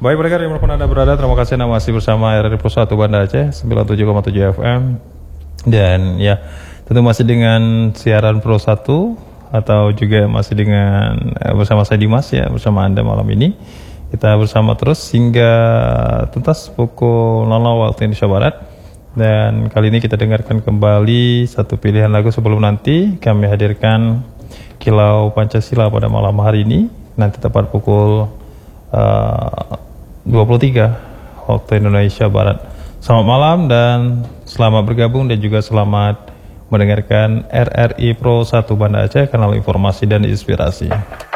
Baik pendengar dimanapun Anda berada, terima kasih Anda masih bersama RRI Pro 1 Banda Aceh 97,7 FM. Dan ya, tentu masih dengan siaran Pro 1 atau juga masih dengan bersama saya Dimas ya, bersama Anda malam ini. Kita bersama terus hingga tuntas pukul 00 waktu Indonesia Barat. Dan kali ini kita dengarkan kembali satu pilihan lagu sebelum nanti kami hadirkan Kilau Pancasila pada malam hari ini. Nanti tepat pukul 23 waktu Indonesia Barat. Selamat malam dan selamat bergabung dan juga selamat mendengarkan RRI Pro 1 Banda Aceh, kanal informasi dan inspirasi.